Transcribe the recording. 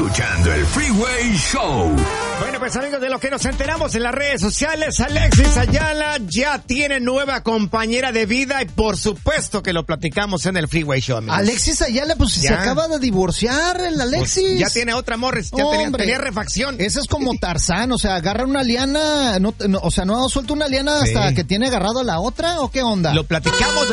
escuchando el Freeway Show. Bueno, pues amigos, de lo que nos enteramos en las redes sociales, Alexis Ayala ya tiene nueva compañera de vida y por supuesto que lo platicamos en el Freeway Show, amigos. Alexis Ayala, pues se acaba de divorciar el Alexis. Pues ya tiene otra Morris, ya tenía refacción. Eso es como Tarzán, o sea, agarra una liana, no ha suelto una liana hasta que tiene agarrado a la otra, ¿o qué onda? Lo platicamos